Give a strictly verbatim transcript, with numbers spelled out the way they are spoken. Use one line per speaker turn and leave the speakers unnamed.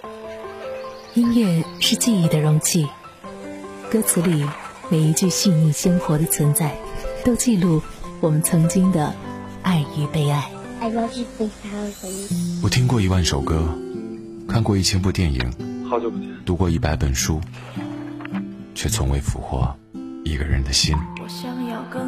音乐是记忆的容器，歌词里每一句细腻鲜活的存在，都记录我们曾经的爱与被爱。
我听过一万首歌，看过一千部电影，
好久不见，
读过一百本书，却从未俘获一个人的心。
我想要更